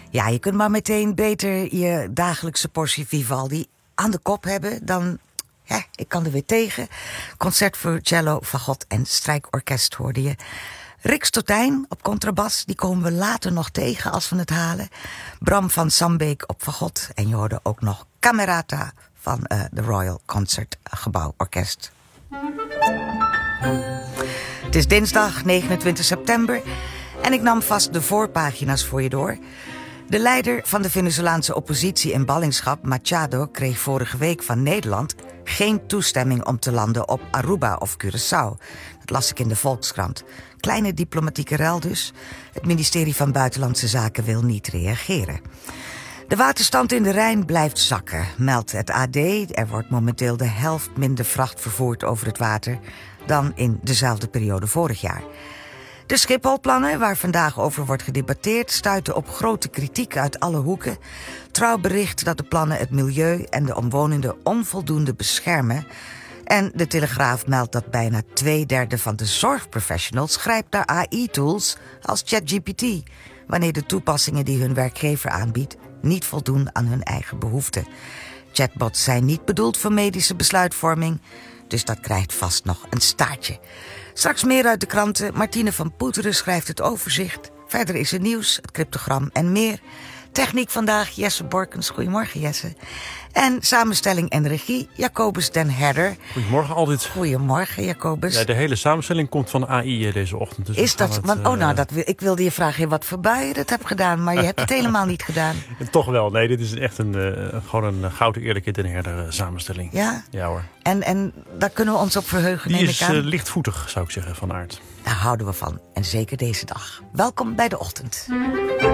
Ja, je kunt maar meteen beter je dagelijkse portie Vivaldi aan de kop hebben dan... Ja, ik kan er weer tegen. Concert voor cello, fagot en strijkorkest hoorde je. Rick Stotijn op contrabas, die komen we later nog tegen als we het halen. Bram van Sambeek op fagot. En je hoorde ook nog Camerata van de Royal Concertgebouw Orkest. Het is dinsdag 29 september en ik nam vast de voorpagina's voor je door. De leider van de Venezolaanse oppositie in ballingschap, Machado, kreeg vorige week van Nederland geen toestemming om te landen op Aruba of Curaçao. Dat las ik in de Volkskrant. Kleine diplomatieke rel dus. Het ministerie van Buitenlandse Zaken wil niet reageren. De waterstand in de Rijn blijft zakken, meldt het AD. Er wordt momenteel de helft minder vracht vervoerd over het water dan in dezelfde periode vorig jaar. De Schipholplannen, waar vandaag over wordt gedebatteerd, stuiten op grote kritiek uit alle hoeken. Trouw bericht dat de plannen het milieu en de omwonenden onvoldoende beschermen. En de Telegraaf meldt dat bijna 2/3 van de zorgprofessionals grijpt naar AI-tools als ChatGPT, wanneer de toepassingen die hun werkgever aanbiedt niet voldoen aan hun eigen behoeften. Chatbots zijn niet bedoeld voor medische besluitvorming, dus dat krijgt vast nog een staartje. Straks meer uit de kranten. Martine van Poeteren schrijft het overzicht. Verder is er nieuws, het cryptogram en meer. Techniek vandaag, Jesse Borkens. Goedemorgen, Jesse. En samenstelling en regie, Jacobus den Herder. Goedemorgen, Aldit. Goedemorgen, Jacobus. Ja, de hele samenstelling komt van AI deze ochtend. Dus is dat? Ik wilde je vragen wat voor bui je dat hebt gedaan, maar je hebt het helemaal niet gedaan. Toch wel. Nee, dit is echt gewoon een gouden eerlijke den Herder samenstelling. Ja? Ja hoor. En daar kunnen we ons op verheugen, Die neem is ik aan. lichtvoetig, zou ik zeggen, van aard. Daar houden we van. En zeker deze dag. Welkom bij de ochtend.